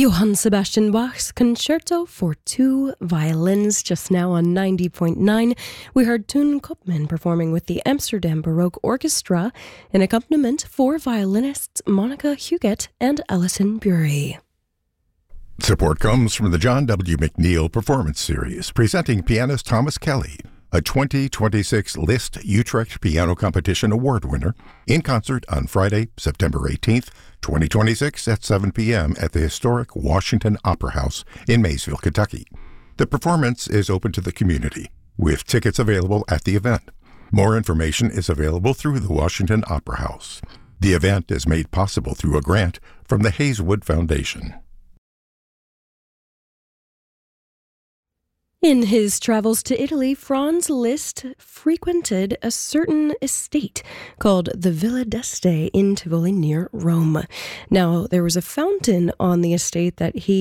Johann Sebastian Bach's Concerto for Two Violins, just now on 90.9. We heard Toon Koopman performing with the Amsterdam Baroque Orchestra, an accompaniment for violinists Monica Huguet and Alison Bury. Support comes from the John W. McNeil Performance Series, presenting pianist Thomas Kelly, a 2026 Liszt Utrecht Piano Competition Award winner, in concert on Friday, September 18th, 2026 at 7 p.m. at the historic Washington Opera House in Maysville, Kentucky. The performance is open to the community, with tickets available at the event. More information is available through the Washington Opera House. The event is made possible through a grant from the Hazelwood Foundation. In his travels to Italy, Franz Liszt frequented a certain estate called the Villa d'Este in Tivoli near Rome. Now, there was a fountain on the estate that he